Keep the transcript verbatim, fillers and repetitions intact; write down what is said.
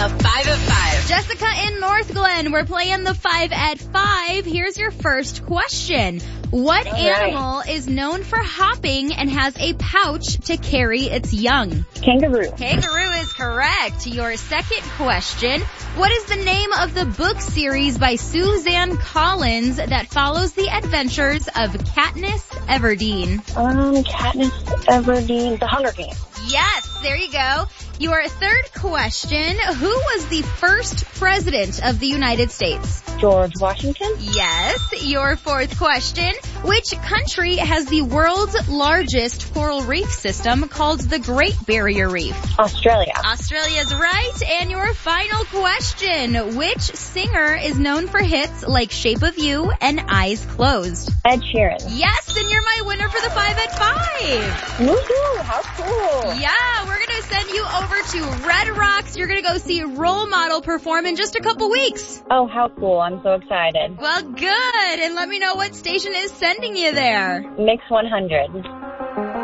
the five at five. Jessica in North Glen, we're playing the five at five. Here's your first question. What All right. animal is known for hopping and has a pouch to carry its young? Kangaroo. Kangaroo is correct. Your second question. What is the name of the book series by Suzanne Collins that follows the adventures of Katniss Everdeen? Um, Katniss Everdeen, The Hunger Games. Yes, there you go. Your third question. Who was the first president of the United States? George Washington. Yes. Your fourth question. Which country has the world's largest coral reef system called the Great Barrier Reef? Australia. Australia's right. And your final question. Which singer is known for hits like Shape of You and Eyes Closed? Ed Sheeran. Yes, and you're my winner for the five at five. Woohoo! How cool! Yeah, we're going to send you over to Red Rocks. You're going to go see Role Model perform in just a couple weeks. Oh, how cool. I'm so excited. Well, good. And let me know what station is sending you there. Mix one hundred.